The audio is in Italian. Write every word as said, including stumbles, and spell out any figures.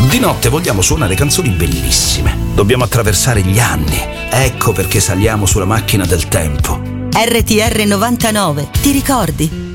Di notte vogliamo suonare canzoni bellissime. Dobbiamo attraversare gli anni. Ecco perché saliamo sulla macchina del tempo. R T R novantanove, ti ricordi?